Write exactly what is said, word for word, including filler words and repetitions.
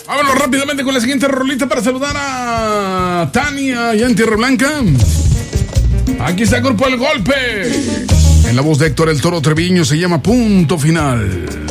Vámonos rápidamente con la siguiente rolita para saludar a Tania y en Tierra Blanca. Aquí está el grupo El Golpe. En la voz de Héctor El Toro Treviño, se llama Punto Final.